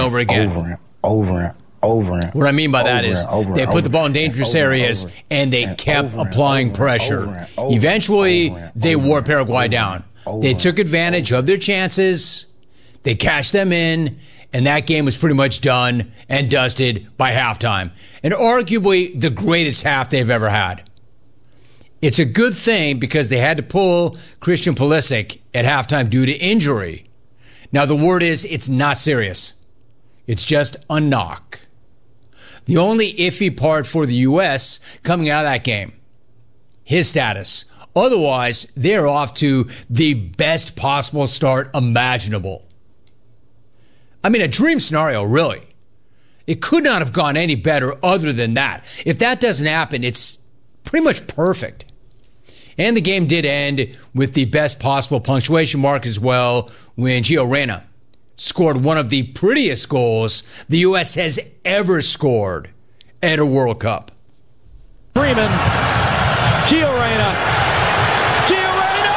over again. What I mean by that is they put the ball in dangerous areas and they kept applying pressure. Eventually, they wore Paraguay down. They took advantage of their chances. They cashed them in, and that game was pretty much done and dusted by halftime. And arguably the greatest half they've ever had. It's a good thing because they had to pull Christian Pulisic at halftime due to injury. Now, the word is it's not serious. It's just a knock. The only iffy part for the U.S. coming out of that game, his status. Otherwise, they're off to the best possible start imaginable. I mean, a dream scenario, really. It could not have gone any better other than that. If that doesn't happen, it's pretty much perfect. And the game did end with the best possible punctuation mark as well when Gio Reyna scored one of the prettiest goals the U.S. has ever scored at a World Cup. Freeman, Gio Reyna, Gio Reyna!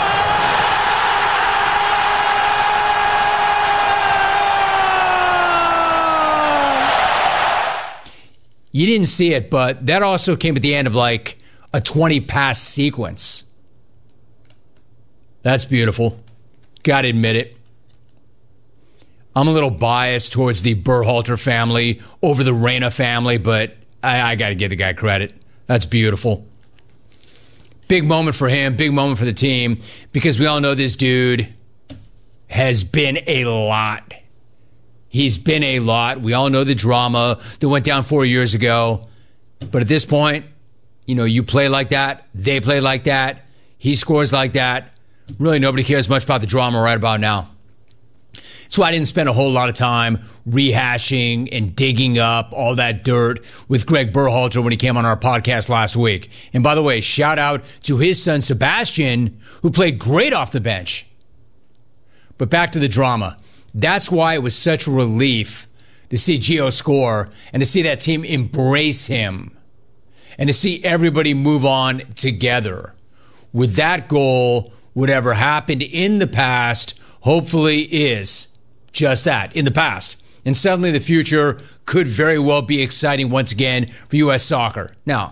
You didn't see it, but that also came at the end of like a 20-pass sequence. That's beautiful. Gotta admit it. I'm a little biased towards the Berhalter family over the Reyna family, but I got to give the guy credit. That's beautiful. Big moment for him, big moment for the team, because we all know this dude has been a lot. He's been a lot. We all know the drama that went down 4 years ago. But at this point, you know, you play like that, they play like that, he scores like that. Really, nobody cares much about the drama right about now. So I didn't spend a whole lot of time rehashing and digging up all that dirt with Greg Berhalter when he came on our podcast last week. And by the way, shout out to his son Sebastian, who played great off the bench. But back to the drama. That's why it was such a relief to see Gio score and to see that team embrace him and to see everybody move on together. With that goal, whatever happened in the past hopefully is just that, in the past. And suddenly the future could very well be exciting once again for U.S. soccer. Now,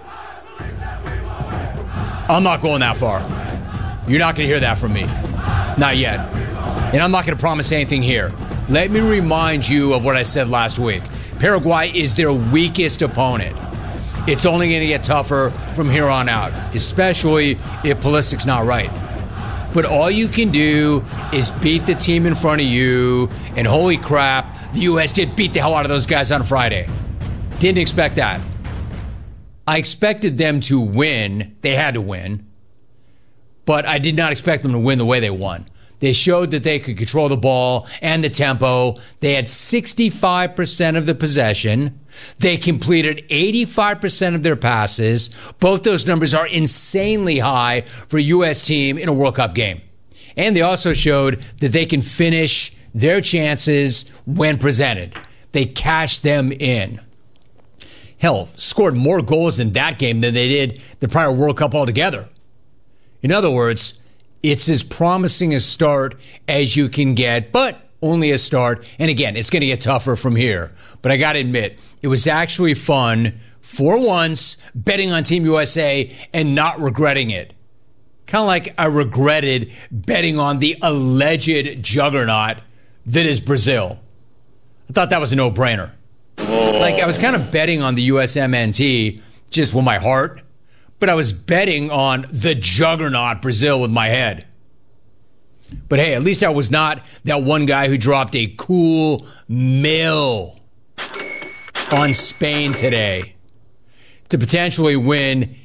I'm not going that far. You're not going to hear that from me. Not yet. And I'm not going to promise anything here. Let me remind you of what I said last week. Paraguay is their weakest opponent. It's only going to get tougher from here on out, especially if Pulisic's not right. But all you can do is beat the team in front of you, and holy crap, the U.S. did beat the hell out of those guys on Friday. Didn't expect that. I expected them to win. They had to win. But I did not expect them to win the way they won. They showed that they could control the ball and the tempo. They had 65% of the possession. They completed 85% of their passes. Both those numbers are insanely high for a U.S. team in a World Cup game. And they also showed that they can finish their chances when presented. They cashed them in. Hell, scored more goals in that game than they did the prior World Cup altogether. In other words, it's as promising a start as you can get, but only a start. And again, it's going to get tougher from here. But I got to admit, it was actually fun for once betting on Team USA and not regretting it. Kind of like I regretted betting on the alleged juggernaut that is Brazil. I thought that was a no-brainer. Like I was kind of betting on the USMNT just with my heart. But I was betting on the juggernaut Brazil with my head. But hey, at least I was not that one guy who dropped a cool mill on Spain today to potentially win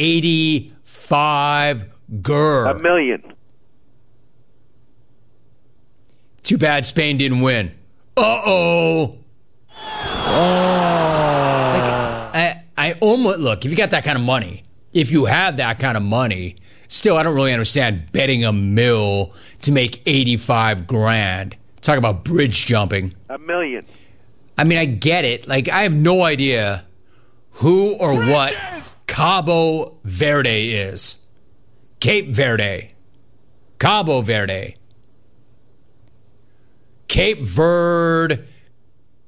85 $1 million. Too bad Spain didn't win. Uh-oh. I almost, look, if you got that kind of money, if you have that kind of money, still, I don't really understand betting $1 million to make 85 grand. Talk about bridge jumping. $1 million. I mean, I get it. Like, I have no idea who or what Cabo Verde is. Cape Verde. Cabo Verde. Cape Verde